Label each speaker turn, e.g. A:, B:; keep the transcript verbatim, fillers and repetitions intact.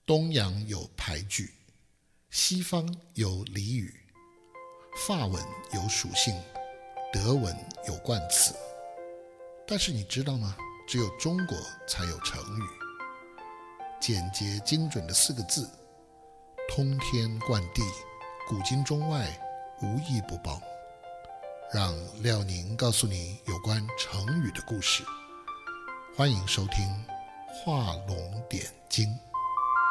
A: 东洋有排句，西方有俚语，法文有属性，德文有冠词。但是你知道吗？只有中国才有成语。简洁精准的四个字，通天贯地，古今中外无一不包。让廖宁告诉你有关成语的故事。欢迎收听画龙点睛。